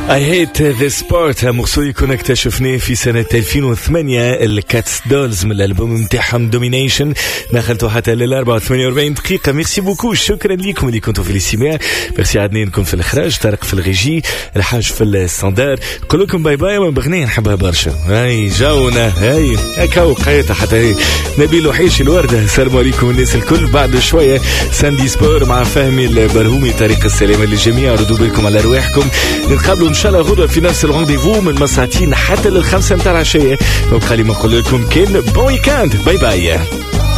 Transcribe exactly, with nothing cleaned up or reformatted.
I hate this part. مقصود يكون اكتشفناه في سنة ألفين وثمانية الكاتس دولز من الألبوم متاعهم دومينيشن. دخلتوا حتى للأربعة وثمانية وأربعين دقيقة. ميرسي بوكو، شكرا لكم اللي كنتوا في الاستماع. ميرسي عدنانكم في الإخراج، طارق في الريجي، الحاج في الستاندار. نقول لكم باي باي. وبغنية نحبها برشا، هاي جاونا هاي هكاو قيتها حتى هي نبيل وحيش الوردة. السلام عليكم الناس الكل. بعد شوية ساندي سبور مع فهمي البرهومي. طريق السلامة للجميع، ردوا بالكم على رواحكم. نتقابلوا ان شاء الله غدوه في نفس الرونديفو من مساعتين حتى للخمسة متاع العشيه. وبقى لي ما نقول لكم كان بون ويكاند. باي باي.